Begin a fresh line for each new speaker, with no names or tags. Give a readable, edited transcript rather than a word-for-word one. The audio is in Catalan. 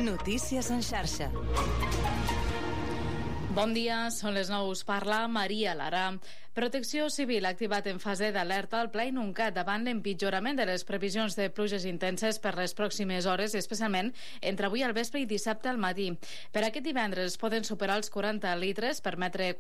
Notícies en xarxa.
Bon dia, són les 9, us parla Maria Lara. Protecció Civil ha activat en fase d'alerta el Pla Inuncat davant l'empitjorament de les previsions de pluges intenses per les pròximes hores, especialment entre avui al vespre i dissabte al matí. Per aquest divendres poden superar els 40 litres per metre